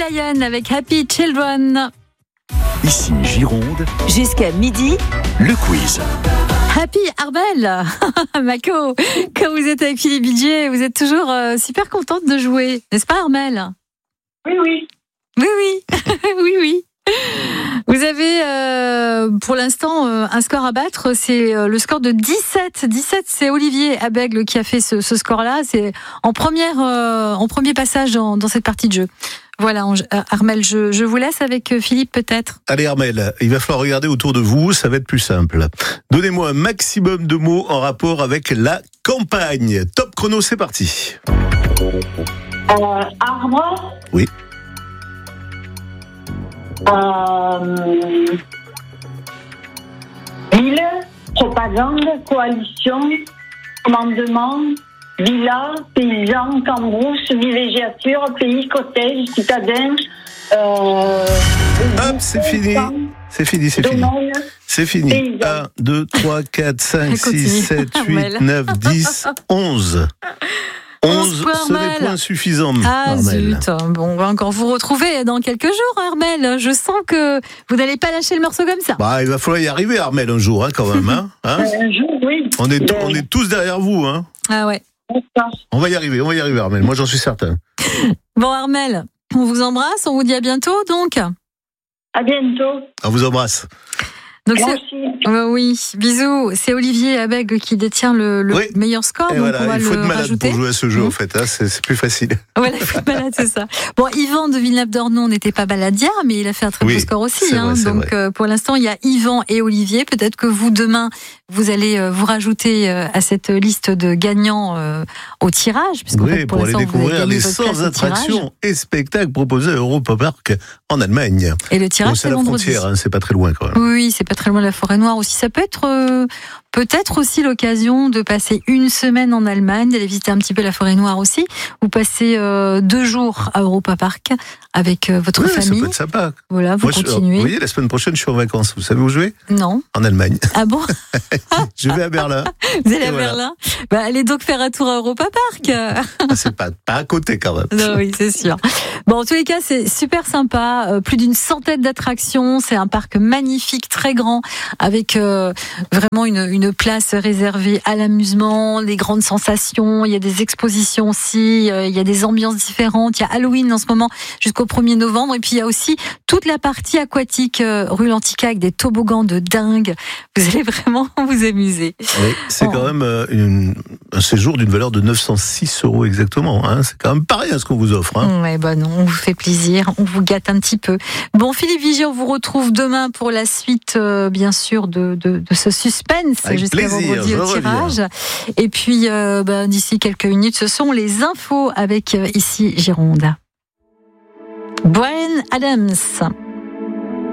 Lion avec Happy Children. Ici Gironde, Jusqu'à midi, le quiz. Happy Armel, Mako, quand vous êtes avec Philippe Bilger, vous êtes toujours super contente de jouer, n'est-ce pas Armel ? Oui. Oui. Vous avez pour l'instant un score à battre, c'est le score de 17. 17, c'est Olivier Abègle qui a fait ce score-là. C'est en premier passage dans cette partie de jeu. Voilà, Armel, je vous laisse avec Philippe peut-être. Allez Armel, il va falloir regarder autour de vous, ça va être plus simple. Donnez-moi un maximum de mots en rapport avec la campagne. Top chrono, c'est parti. Arbre. Oui. Ville, propagande, coalition, commandement, villa, paysan, cambrousse, villégiature, pays, cottage, citadin. Hop, c'est fini. C'est fini. C'est fini. Paysan. 1, 2, 3, 4, 5, 6, Continue. 7, 8, Armel. 9, 10, 11. 11 points, seraient Armel. points suffisants. Ah Armel. zut, bon, on va encore vous retrouver dans quelques jours Armel. Je sens que vous n'allez pas lâcher le morceau comme ça. Bah, il va falloir y arriver Armel un jour, quand même. Hein. Un jour, oui. On est tous derrière vous. Hein. Ah ouais. On va y arriver Armel, moi j'en suis certain. Bon Armel, on vous embrasse, on vous dit à bientôt donc. À bientôt. On vous embrasse. Donc Merci. oui, bisous. C'est Olivier Abègle qui détient le Oui. meilleur score. Et Donc voilà, on va il faut le être malade rajouter. pour jouer à ce jeu, en fait. Hein, c'est plus facile. Voilà, il faut être malade, c'est ça. Bon, Yvan de Villeneuve-d'Ornon n'était pas balade hier, mais il a fait un très Oui, beau score aussi. c'est vrai, c'est Donc pour l'instant, il y a Yvan et Olivier. Peut-être que vous, demain, vous allez vous rajouter à cette liste de gagnants au tirage. Puisqu'en Oui, fait, pour aller l'instant, vous avez découvrir gagné les votre 100 place au tirage. attractions et spectacles proposés à Europa Park en Allemagne. Et le tirage, C'est c'est à la vendredi. frontière, hein, c'est pas très loin quand même. Oui, c'est pas très loin de la Forêt Noire aussi. Ça peut être peut-être aussi l'occasion de passer une semaine en Allemagne, d'aller visiter un petit peu la Forêt Noire aussi. Vous passez 2 jours à Europa Park avec votre Oui, ça famille. peut être sympa. Voilà, vous Moi, continuez. vous voyez, la semaine prochaine, je suis en vacances. Vous savez où je vais ? Non. En Allemagne. Ah bon? Je vais à Berlin. Vous allez Et à voilà. Berlin? Bah, allez donc faire un tour à Europa Park. C'est pas à côté quand même. Non, oui, c'est sûr. Bon, en tous les cas, c'est super sympa. Plus d'une centaine d'attractions. C'est un parc magnifique, très grand, avec vraiment une place réservée à l'amusement, les grandes sensations. Il y a des expositions aussi. Il y a des ambiances différentes. Il y a Halloween en ce moment jusqu'au 1er novembre. Et puis, il y a aussi toute la partie aquatique rue Lantica avec des toboggans de dingue. Vous allez vraiment vous amuser. Oui, c'est quand même un séjour d'une valeur de 906 € exactement. Hein. C'est quand même pas rien ce qu'on vous offre. Hein. Ouais, bah non, on vous fait plaisir, on vous gâte un petit peu. Bon, Philippe Vigier, on vous retrouve demain pour la suite, bien sûr, de ce suspense Avec jusqu'à plaisir, vendredi au je tirage. Et puis, d'ici quelques minutes, ce sont les infos avec ici Gironde. Bryan Adams.